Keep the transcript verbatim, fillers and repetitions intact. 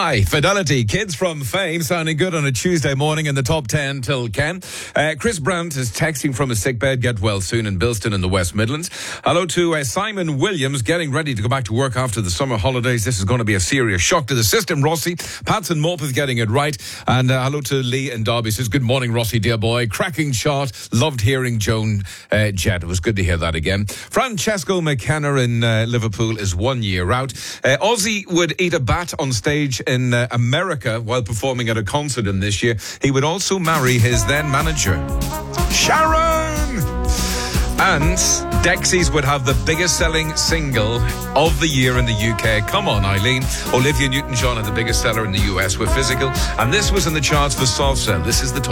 High Fidelity, Kids from Fame, sounding good on a Tuesday morning in the top ten till Ken. Uh, Chris Brandt is texting from his sickbed, get well soon in Bilston in the West Midlands. Hello to uh, Simon Williams, getting ready to go back to work after the summer holidays. This is going to be a serious shock to the system. Rossi, Patson Morpeth getting it right. And uh, hello to Lee and Derby, says, good morning, Rossi, dear boy. Cracking shot. Loved hearing Joan uh, Jett. It was good to hear that again. Francesco McKenna in uh, Liverpool is one year out. Uh, Ozzy would eat a bat on stage in uh, America while performing at a concert in this year. He would also marry his then manager, Sharon. And Dexys would have the biggest selling single of the year in the U K. Come on, Eileen. Olivia Newton-John had the biggest seller in the U S with Physical. And this was in the charts for Soft Cell. This is the top.